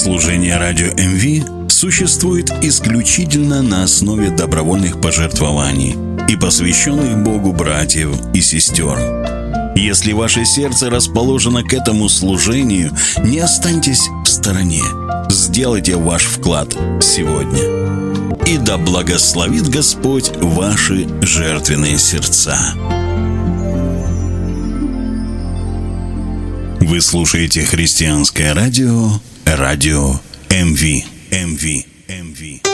Служение радио МВ существует исключительно на основе добровольных пожертвований и посвященных Богу братьев и сестер. Если ваше сердце расположено к этому служению, не останьтесь в стороне. Сделайте ваш вклад сегодня. И да благословит Господь ваши жертвенные сердца. Вы слушаете христианское радио, радио МВ.